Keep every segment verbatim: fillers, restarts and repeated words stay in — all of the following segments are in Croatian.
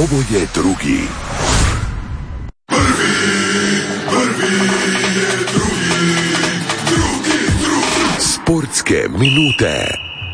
Ovo je drugi. Prvi, prvi je drugi, drugi, drugi. Sportske minute.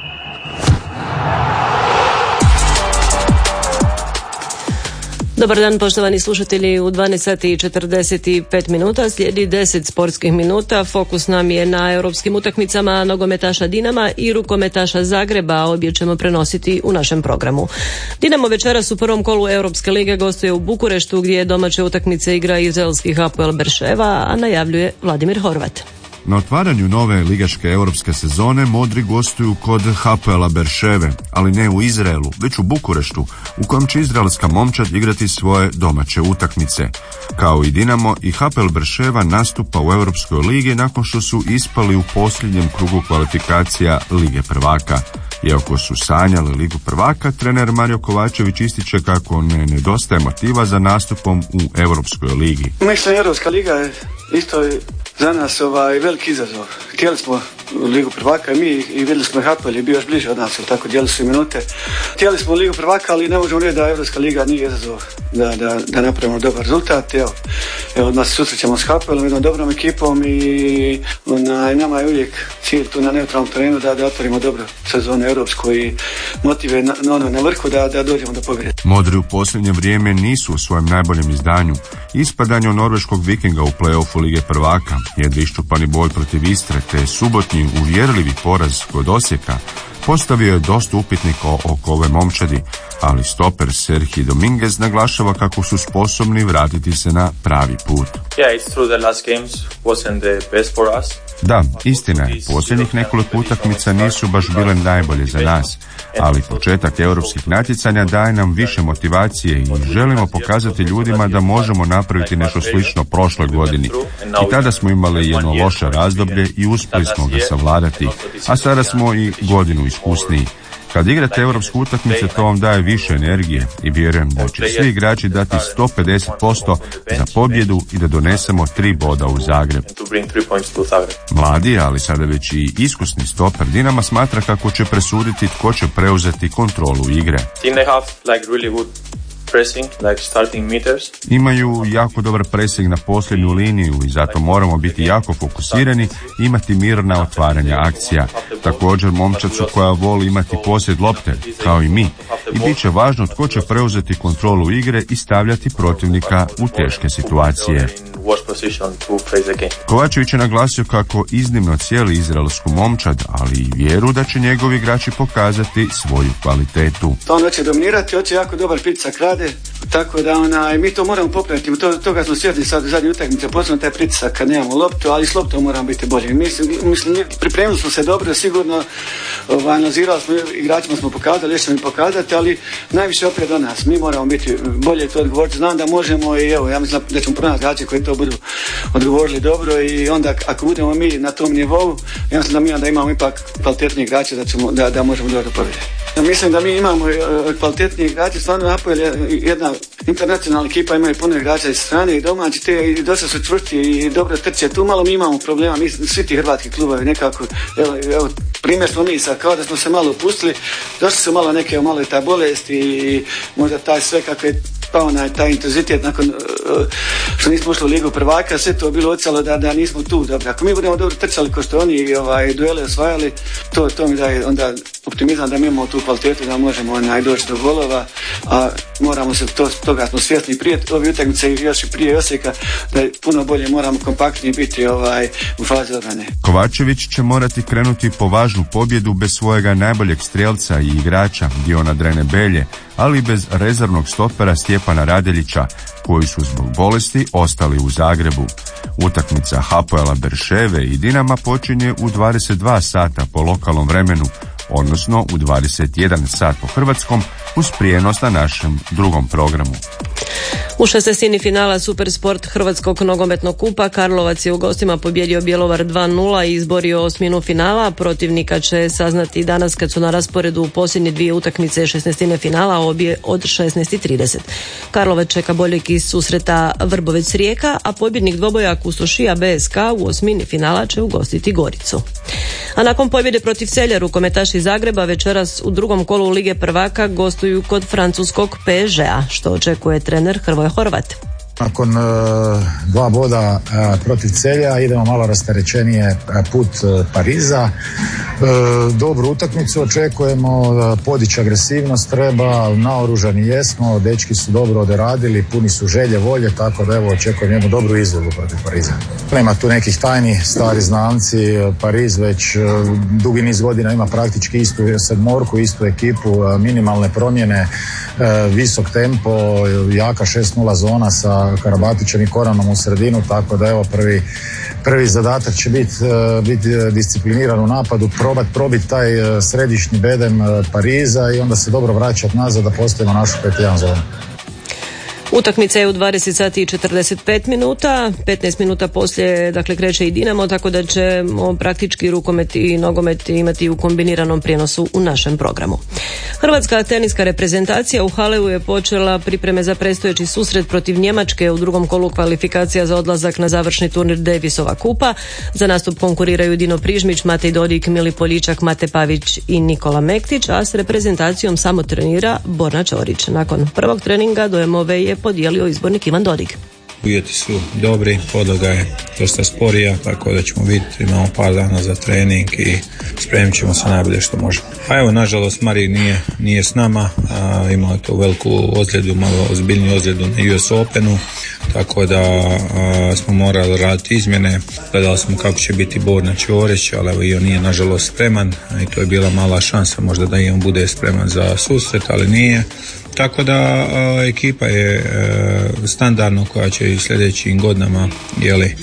Dobar dan, poštovani slušatelji. U dvanaest sati i četrdeset pet minuta slijedi deset sportskih minuta. Fokus nam je na europskim utakmicama nogometaša Dinama i rukometaša Zagreba. Obje ćemo prenositi u našem programu. Dinamo večeras u prvom kolu Europske lige gostuje u Bukureštu, gdje domaće utakmice igra izraelski Hapoel Berševa, a najavljuje Vladimir Horvat. Na otvaranju nove ligaške europske sezone modri gostuju kod Hapoela Berševe, ali ne u Izraelu, već u Bukureštu, u kojem će izraelska momčad igrati svoje domaće utakmice. Kao i Dinamo, i Hapoel Berševa nastupa u Europskoj ligi nakon što su ispali u posljednjem krugu kvalifikacija Lige prvaka. Iako su sanjali Ligu prvaka, trener Mario Kovačević ističe kako ne nedostaje motiva za nastupom u Europskoj ligi. Mislim, Europska liga je isto za nas ovaj veliki izazov. Htjeli smo Ligu prvaka i mi i vidjeli smo Hapoel je bio još bliže od nas, tako dijeli su minute. Htjeli smo Ligu prvaka, ali ne možemo reći da Europska liga nije izazov da, da, da napravimo dobar rezultat. Evo, evo odmah se susrećemo s Hapoelom, jednom dobrom ekipom i ona, nama je uvijek cilj tu na neutralnom terenu da, da otvorimo dobro sezonu europsku i motive na, na, na vrhu da, da dođemo do pobjede. Modri u posljednje vrijeme nisu u svojem najboljem izdanju. Ispadanje od norveškog Vikinga u play-offu Lige prvaka, jedva iščupani boj protiv Istre te subotnji uvjerljivi poraz kod Osijeka postavio je dosta upitnika oko ove momčadi, ali stoper Sergio Dominguez naglašava kako su sposobni vratiti se na pravi put. Yeah, it's true the last games wasn't the best for us. Da, istina je, posljednjih nekoliko utakmica nisu baš bile najbolje za nas, ali početak europskih natjecanja daje nam više motivacije i želimo pokazati ljudima da možemo napraviti nešto slično prošloj godini. I tada smo imali jedno loše razdoblje i uspjeli smo ga savladati, a sada smo i godinu iskusniji. Kad igrate europsku utakmicu, to vam daje više energije i vjerujem da će svi igrači dati sto pedeset posto za pobjedu i da donesemo tri boda u Zagreb. Mladi, ali sada već i iskusni stoper Dinama smatra kako će presuditi tko će preuzeti kontrolu igre. Pressing, like starting meters. Imaju jako dobar presing na posljednju liniju i zato moramo biti jako fokusirani i imati mirna otvaranja akcija. Također momčad su koja voli imati posjed lopte, kao i mi, i bit će važno tko će preuzeti kontrolu igre i stavljati protivnika u teške situacije. Kovačević je naglasio kako iznimno cijeli izraelsku momčad, ali i vjeru da će njegovi igrači pokazati svoju kvalitetu. On hoće dominirati, hoće jako dobar pritisak rade, tako da ona, mi to moramo popraviti. To, toga smo svjesni sad u zadnje utakmice, posebno taj pritisak kad nemamo loptu, ali s loptom moramo biti bolji. Mislim, mislim pripremili smo se dobro, sigurno ovaj, analizirali smo, igračima smo pokazali, još ćemo im pokazati, ali najviše opet do nas. Mi moramo biti bolje to odgovoriti. Znam da možemo i evo, ja mislim da ćemo pronaći igrače koji to budu odgovorili dobro i onda ako budemo mi na tom nivou, ja mislim da mi onda imamo ipak kvalitetnije igrače da, ćemo, da, da možemo doći do pobjede. Ja mislim da mi imamo kvalitetnije igrače, stvarno Hapoel je jedna internacionalna ekipa, imaju puno igrača iz strane i domaći, te i dosta su čvrsti i dobro trče. Tu malo mi imamo problema, mi svi ti hrvatski klubovi nekako, evo, evo primjer smo mi sad, kao da smo se malo opustili, došli su malo neke, malo je ta bolest i možda taj sve kako je pa onaj taj intenzitet nakon uh, što nismo ušli u Ligu prvaka, sve to bilo ocalo da, da nismo tu dobro. Ako mi budemo dobro trčali ko što oni ovaj, duele osvajali, to, to mi daje onda optimizam da mi imamo tu kvalitetu da možemo onaj, doći do golova, a moramo se, to, toga smo svjesni prije ove utakmice i još i prije Osijeka, da puno bolje moramo kompaktnije biti ovaj, u fazi odbrane. Kovačević će morati krenuti po važnu pobjedu bez svojega najboljeg strijelca i igrača Diona Drene Belje, ali i bez rezervnog stopera Stjepana Radeljića, koji su zbog bolesti ostali u Zagrebu. Utakmica Hapoela Berševe i Dinama počinje u dvadeset dva sata po lokalnom vremenu, odnosno u dvadeset jedan sat po hrvatskom, uz prijenos na našem drugom programu. U šesnaestini finala Supersport Hrvatskog nogometnog kupa Karlovac je u gostima pobjedio Bjelovar dva nula i izborio osminu finala. Protivnika će saznati danas kad su na rasporedu posljednje dvije utakmice šesnaestine finala, obje od šesnaest i trideset. Karlovac čeka boljeg iz susreta Vrbovec Rijeka, a pobjednik dvoboja Kustošija B S K u osmini finala će ugostiti Goricu. A nakon pobjede protiv Celja rukometaši Zagreba večeras u drugom kolu Lige prvaka gostuju kod francuskog P S G-a. Što očekuje trener Hrvoje Horvat? Nakon uh, dva boda uh, protiv Celja idemo malo rasterećenije put uh, Pariza. Uh, dobru utakmicu očekujemo, uh, podići agresivnost treba, naoružani jesmo, dečki su dobro odradili, puni su želje, volje, tako da evo očekujem jednu dobru izvedbu protiv Pariza. Nema tu nekih tajni, stari znamci, Pariz već uh, dugi niz godina ima praktički istu sedmorku, istu ekipu, uh, minimalne promjene, uh, visok tempo, jaka šest nula zona sa Karabatićem i Koranom u sredinu, tako da evo prvi, prvi zadatak će biti bit discipliniran u napadu, probat probiti taj središnji bedem Pariza i onda se dobro vraćati nazad da postavimo našu pet jedan zonu. Utakmica je u dvadeset sati i četrdeset pet minuta, petnaest minuta poslije dakle kreće i Dinamo, tako da ćemo praktički rukomet i nogomet imati u kombiniranom prijenosu u našem programu. Hrvatska teniska reprezentacija u Haleu je počela pripreme za predstojeći susret protiv Njemačke u drugom kolu kvalifikacija za odlazak na završni turnir Davisova kupa. Za nastup konkuriraju Dino Prižmić, Matej Dodik, Mili Poljičak, Mate Pavić i Nikola Mektić, a s reprezentacijom samo trenira Borna Ćorić. Nakon prvog treninga dojmove je podijelio izbornik Ivan Dodig. Uvjeti su dobri, podloga je dosta sporija, tako da ćemo vidjeti, imamo par dana za trening i spremit ćemo se najbolje što možemo. A evo, nažalost, Mari nije, nije s nama, a, imao je to veliku ozljedu, malo ozbiljniju ozljedu na U S Openu, tako da a, smo morali raditi izmjene. Gledali smo kako će biti Borna Ćorić, ali evo i on nije nažalost spreman i to je bila mala šansa možda da i on bude spreman za susret, ali nije. Tako da a, ekipa je a, standardno koja će i sljedećim godinama jeli,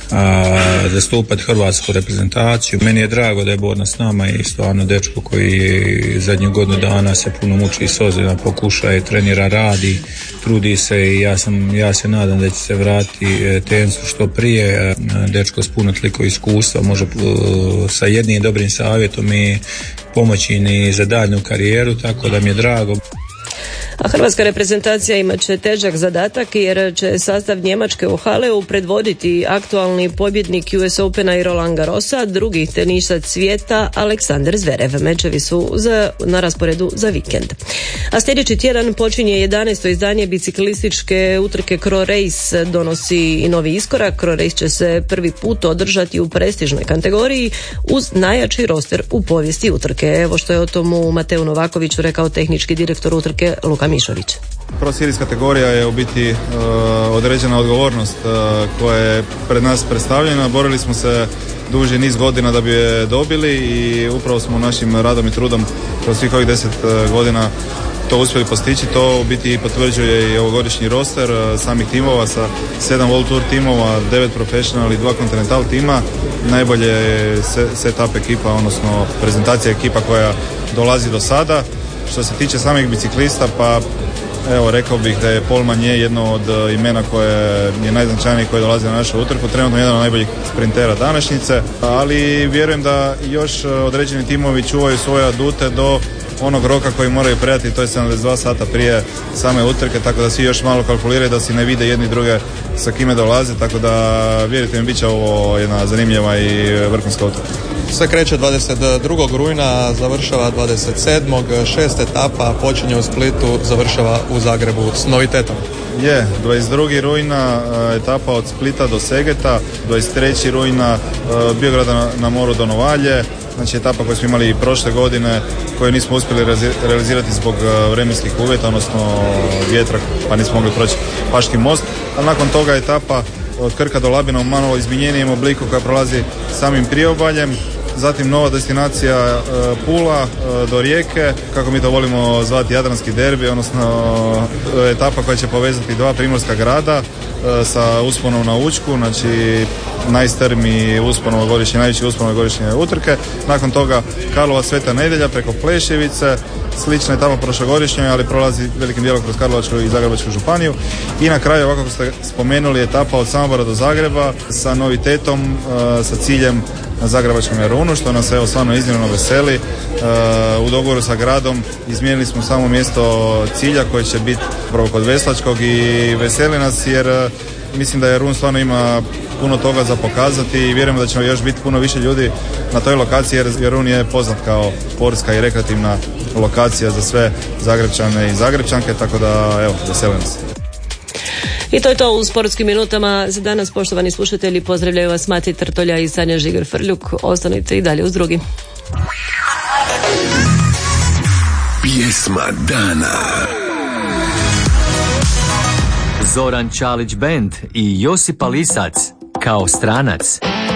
a, zastupati hrvatsku reprezentaciju. Meni je drago da je Borna s nama i stvarno dečko koji je zadnju godinu dana se puno muči s ozljeda, pokuša i trenira, radi, trudi se i ja, sam, ja se nadam da će se vratiti tensu što prije. Dečko s puno toliko iskustva može a, sa jednim dobrim savjetom i pomoći i za daljnju karijeru, tako da mi je drago. A hrvatska reprezentacija imat će težak zadatak jer će sastav Njemačke u Haleu predvoditi aktualni pobjednik U S Opena i Roland Garrosa, drugi tenisac svijeta Aleksander Zverev. Mečevi su za, na rasporedu za vikend. A sljedeći tjedan počinje jedanaesto izdanje biciklističke utrke Cro Race, donosi i novi iskorak. Cro Race će se prvi put održati u prestižnoj kategoriji uz najjači roster u povijesti utrke. Evo što je o tomu Mateu Novakoviću rekao tehnički direktor utrke Luka Mišović. Pro Series kategorija je u biti uh, određena odgovornost uh, koja je pred nas predstavljena. Borili smo se duži niz godina da bi je dobili i upravo smo našim radom i trudom kroz svih ovih deset uh, godina to uspjeli postići. To u biti potvrđuje i ovogodišnji roster uh, samih timova sa sedam World Tour timova, devet Professional i dva Continental tima. Najbolje je setup ekipa, odnosno prezentacija ekipa koja dolazi do sada. Što se tiče samih biciklista, pa evo rekao bih da je Paul Magnier jedno od imena koje je najznačajnije koje dolazi na našu utrku, trenutno jedan od najboljih sprintera današnjice, ali vjerujem da još određeni timovi čuvaju svoje adute do onog roka koji moraju predati, to je sedamdeset dva sata prije same utrke, tako da svi još malo kalkuliraju da si ne vide jedni druge sa kime dolaze, tako da vjerujte mi, bit će ovo jedna zanimljiva i vrhunska utrka. Sve kreće dvadeset drugog rujna, završava dvadeset sedmog Šest etapa počinje u Splitu, završava u Zagrebu s novitetom. Je, dvadeset drugog rujna etapa od Splita do Segeta, dvadeset trećeg rujna Biograda na moru do Novalje, znači etapa koju smo imali i prošle godine, koju nismo uspjeli realizirati zbog vremenskih uvjeta, odnosno vjetra, pa nismo mogli proći Paški most, a nakon toga etapa od Krka do Labina u malo izmijenjenijem obliku koja prolazi samim priobaljem, zatim nova destinacija Pula do Rijeke, kako mi to volimo zvati Jadranski derbi, odnosno etapa koja će povezati dva primorska grada sa usponom na Učku, znači najstrmiji uspon ovogodišnje, najveći uspon ovogodišnje utrke. Nakon toga Karlovac Sveta Nedjelja preko Pleševice, slična etapa prošlogodišnjoj, ali prolazi velikim dijelom kroz Karlovačku i Zagrebačku županiju. I na kraju, ovako kako ste spomenuli, etapa od Samobora do Zagreba sa novitetom, sa ciljem na Zagrebačkom Jarunu, što nas evo stvarno iznimno veseli. U dogovoru sa gradom izmijenili smo samo mjesto cilja koje će biti upravo kod Veslačkog i veseli nas jer mislim da Jarun stvarno ima puno toga za pokazati i vjerujemo da će još biti puno više ljudi na toj lokaciji jer Jarun je poznat kao sportska i rekreativna lokacija za sve Zagrebčane i Zagrebčanke, tako da evo, veseli nas. I to je to u sportskim minutama za danas. Poštovani slušatelji, pozdravljaju vas Mati Trtolja i Sanja Žigar-Frljuk. Ostanite i dalje uz drugi. Pjesma dana. Zoran Čalić Band i Josipa Lisac kao stranac.